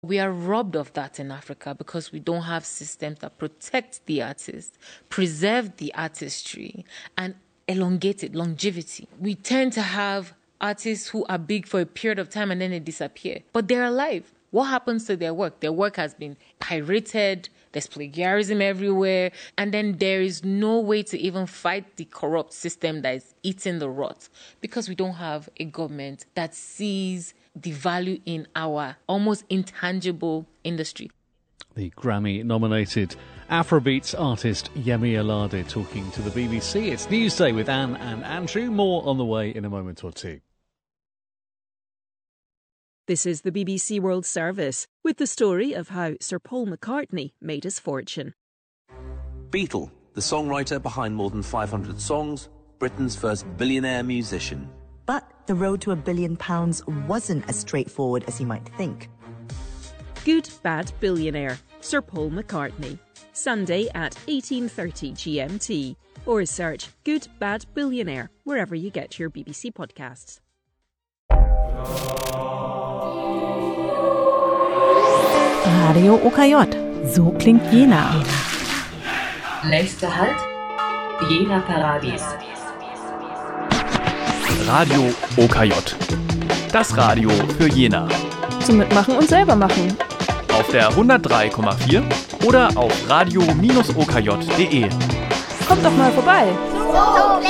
We are robbed of that in Africa because we don't have systems that protect the artist, preserve the artistry, and elongate it, longevity. We tend to have artists who are big for a period of time and then they disappear. But they're alive. What happens to their work? Their work has been pirated, there's plagiarism everywhere, and then there is no way to even fight the corrupt system that is eating the rot because we don't have a government that sees the value in our almost intangible industry. The Grammy-nominated Afrobeats artist Yemi Alade talking to the BBC. It's Newsday with Anne and Andrew. More on the way in a moment or two. This is the BBC World Service with the story of how Sir Paul McCartney made his fortune. Beatle, the songwriter behind more than 500 songs, Britain's first billionaire musician. But the road to £1 billion wasn't as straightforward as you might think. Good Bad Billionaire, Sir Paul McCartney. Sunday at 18:30 GMT. Or search Good Bad Billionaire wherever you get your BBC podcasts. Radio OKJ. So klingt Jena. Nächster Halt, Jena Paradies. Radio OKJ. Das Radio für Jena. Zum Mitmachen und selber machen. Auf der 103,4 oder auf radio-okj.de. Kommt doch mal vorbei. So